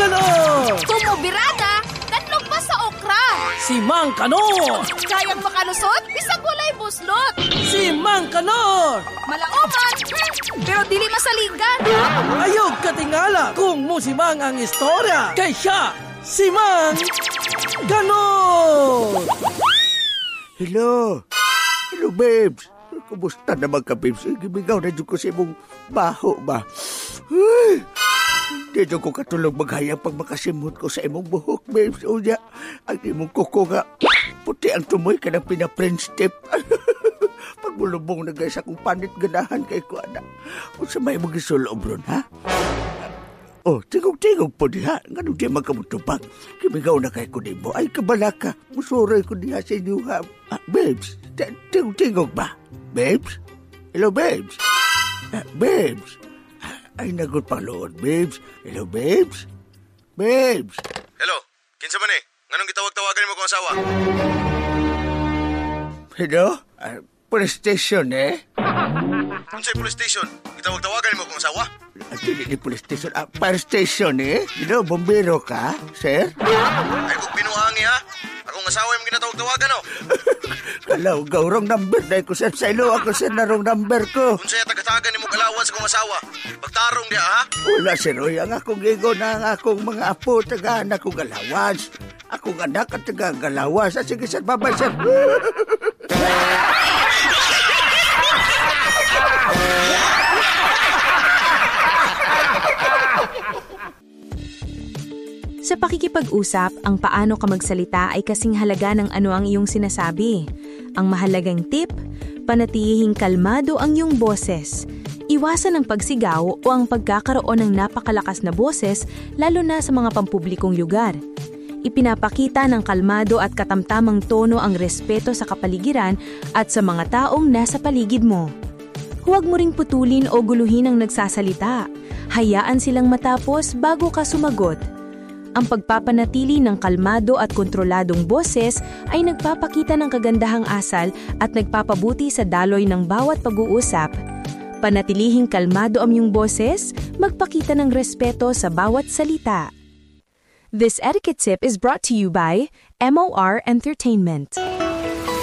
Kanor! Tumubirada, tatlong pa sa okra. Si Mang Kanor! Kayang makalusot, isang gulay buslot. Si Mang Kanor! Malaoman, pero dili masaligan. Ayog katingala kung musimang ang istorya. Kay siya, si Mang Kanor! Hello, babes. Kumusta naman ka, babes? Gibigaw na dyan ko sa imong baho ba? Di dyan ko katulog maghayang pag makasimot ko sa imong buhok, babes. O niya, ang imong kuko nga, puti ang tumoy ka ng pina-French tip. Pagbulubong na guys akong panit ganahan kay ko, anak. O sa may mong isulob ron, ha? Oh, tingog-tingog po diha. Nga nung di magkamutupag. Kimigaw na kay ko mo. Ay, kabala ka. Musuroy ko diha sa inyo, ha? Babes, tingog-tingog ba? Babes? Hello, babes? Babes? Ay, nagot pa lood, babes. Hello, babes? Babes? Hello, kinsa man eh? Nganong gitawag-tawagan mo kong asawa? Hello? Police station, eh? Unsay police station? Gitawag-tawagan mo kong asawa? Hindi police station. Fire station, eh? Hello, bombero ka, sir? Ay, kung pinuangi ha? Akong asawa yung ginatawag-tawagan, oh. Kalaw, wrong number. Dahil ko, sir, sa ilo ako, sir, na wrong number ko. Unsay tagatagan ni mo kalawan sa kong asawa? Pagtarong diya, ha? Wala, sir. Oy, ang akong gigo na ang akong mga apo, tagaan akong galawas. Akong anak at tagaan galawas. Sige, sir, babay, sir. Sa pakikipag-usap, ang paano ka magsalita ay kasing halaga ng ano ang iyong sinasabi. Ang mahalagang tip, panatilihing kalmado ang iyong boses. Iwasan ang pagsigaw o ang pagkakaroon ng napakalakas na boses lalo na sa mga pampublikong lugar. Ipinapakita ng kalmado at katamtamang tono ang respeto sa kapaligiran at sa mga taong nasa paligid mo. Huwag mo ring putulin o guluhin ang nagsasalita. Hayaan silang matapos bago ka sumagot. Ang pagpapanatili ng kalmado at kontroladong boses ay nagpapakita ng kagandahang asal at nagpapabuti sa daloy ng bawat pag-uusap. Panatilihing kalmado ang iyong boses, magpakita ng respeto sa bawat salita. This etiquette tip is brought to you by MOR Entertainment.